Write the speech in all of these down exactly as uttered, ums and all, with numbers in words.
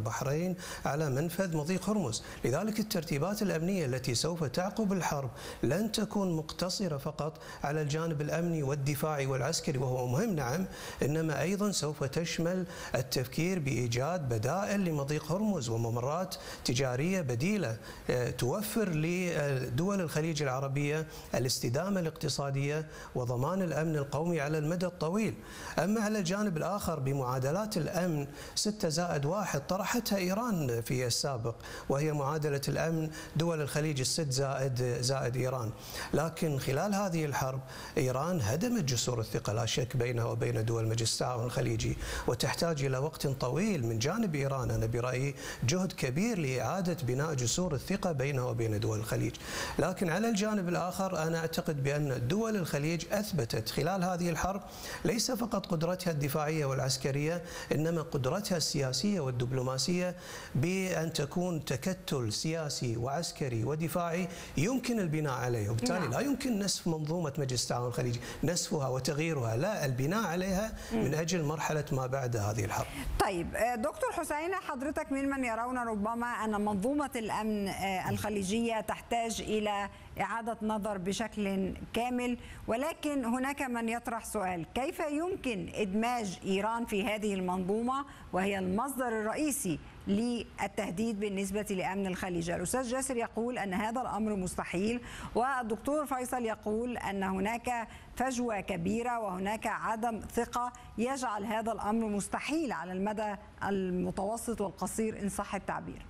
البحرين على منفذ مضيق هرمز. لذلك الترتيبات الأمنية التي سوف تعقب الحرب لن تكون مقتصرة فقط على الجانب الأمني والدفاعي والعسكري وهو مهم نعم، إنما أيضا سوف تشمل التفكير بإيجاد بدائل لمضيق هرمز وممرات تجارية بديلة توفر لدول الخليج العربية الاستدامة الاقتصادية وضمان الأمن القومي على المدى الطويل. أما على الجانب الآخر بمعادلات الأمن ستة زائد واحد طرحتها إيران في السابق، وهي معادلة الأمن دول الخليج الست زائد زائد إيران. لكن خلال هذه الحرب إيران هدمت جسور الثقة لا شك بينها وبين دول مجلس التعاون الخليجي، وتحتاج إلى وقت طويل من جانب إيران أنا برأيي جهد كبير لإعادة بناء جسور الثقة بينها وبين دول الخليج. لكن على الجانب الآخر أنا أعتقد بأن دول الخليج أثبتت خلال هذه الحرب ليس فقط قدرتها الدفاعية والعسكرية، إنما قدرتها السياسية والدبلوماسية بأن تكون تكتل سياسي وعسكري ودفاعي يمكن البناء عليه، وبالتالي لا يمكن نسف منظومة مجلس التعاون الخليجي، نسفها وتغييرها، لا، البناء عليها من أجل مرحلة ما بعد هذه الحرب. طيب دكتور حسين، حضرتك ممن يرون ربما أن منظومة الأمن الخليجية تحتاج إلى إعادة نظر بشكل كامل، ولكن هناك من يطرح سؤال: كيف يمكن إدماج إيران في هذه المنظومة وهي المصدر الرئيسي للتهديد بالنسبة لأمن الخليج؟ الأستاذ جاسر يقول أن هذا الأمر مستحيل، والدكتور فيصل يقول أن هناك فجوة كبيرة وهناك عدم ثقة يجعل هذا الأمر مستحيل على المدى المتوسط والقصير إن صح التعبير.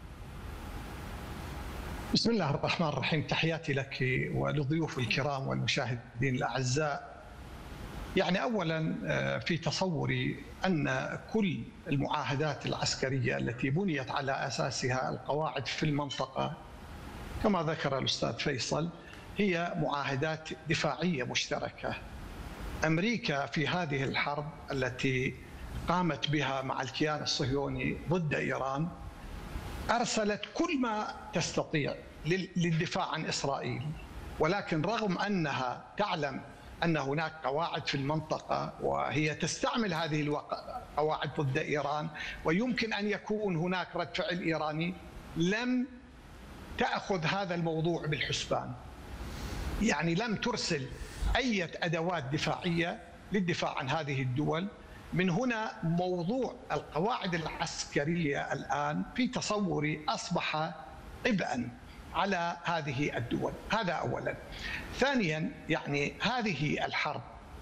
بسم الله الرحمن الرحيم، تحياتي لك وللضيوف الكرام والمشاهدين الأعزاء. يعني أولا في تصوري أن كل المعاهدات العسكرية التي بنيت على أساسها القواعد في المنطقة كما ذكر الأستاذ فيصل هي معاهدات دفاعية مشتركة. أمريكا في هذه الحرب التي قامت بها مع الكيان الصهيوني ضد إيران أرسلت كل ما تستطيع للدفاع عن إسرائيل، ولكن رغم أنها تعلم أن هناك قواعد في المنطقة وهي تستعمل هذه القواعد ضد إيران ويمكن أن يكون هناك رد فعل إيراني، لم تأخذ هذا الموضوع بالحسبان. يعني لم ترسل أي أدوات دفاعية للدفاع عن هذه الدول. من هنا موضوع القواعد العسكرية الآن في تصوري أصبح عبئا على هذه الدول. هذا أولا. ثانيا، يعني هذه الحرب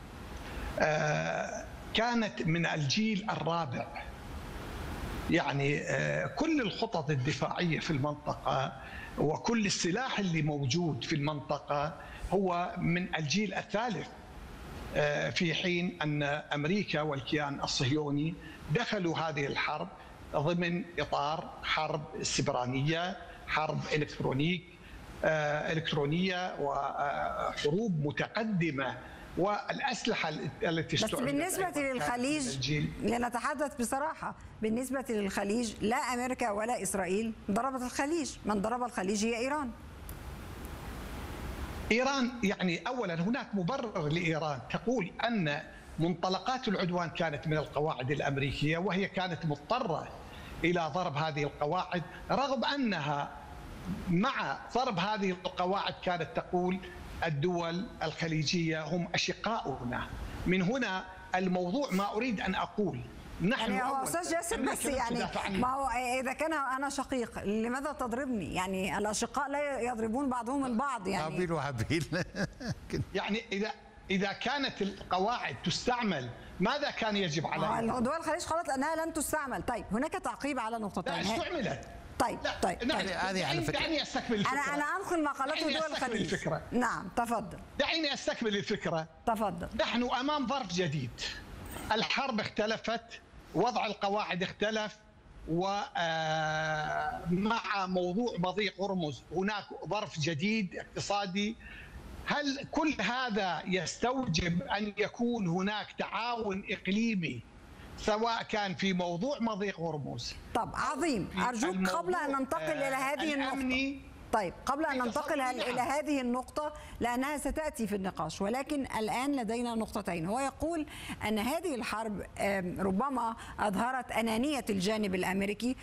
كانت من الجيل الرابع. يعني كل الخطط الدفاعية في المنطقة وكل السلاح اللي موجود في المنطقة هو من الجيل الثالث، في حين أن أمريكا والكيان الصهيوني دخلوا هذه الحرب ضمن إطار حرب سبرانية، حرب إلكترونيك إلكترونية وحروب متقدمة، والأسلحة التي بس بالنسبة للخليج لنتحدث بصراحة، بالنسبة للخليج لا أمريكا ولا إسرائيل ضربت الخليج، من ضرب الخليج هي إيران. إيران يعني أولا هناك مبرر لإيران تقول أن منطلقات العدوان كانت من القواعد الأمريكية، وهي كانت مضطرة إلى ضرب هذه القواعد، رغم أنها مع ضرب هذه القواعد كانت تقول الدول الخليجية هم أشقاؤنا. من هنا الموضوع ما أريد أن أقول نحن يعني هو أستاذ جاسر بس يعني ما هو إذا كان أنا شقيق لماذا تضربني؟ يعني الأشقاء لا يضربون بعضهم البعض. يعني عبيل وعبيل يعني إذا إذا كانت القواعد تستعمل ماذا كان يجب عليها؟ دول الخليج قالت أنها لن تستعمل. طيب هناك تعقيب على نقطتين. لا استعملت. طيب طيب هذه على فكرة دعني استكمل الفكرة. أنا أنا أنقل ما قالته دول الخليج. الفكرة. نعم تفضل. دعيني استكمل الفكرة. تفضل. نحن أمام ظرف جديد. الحرب اختلفت، وضع القواعد اختلف، ومع موضوع مضيق هرمز هناك ظرف جديد اقتصادي. هل كل هذا يستوجب أن يكون هناك تعاون إقليمي سواء كان في موضوع مضيق هرمز؟ طب عظيم، أرجوك قبل أن ننتقل إلى هذه النقطة، طيب قبل أن ننتقل إلى هذه النقطة لأنها ستأتي في النقاش، ولكن الآن لدينا نقطتين. هو يقول أن هذه الحرب ربما أظهرت أنانية الجانب الأمريكي،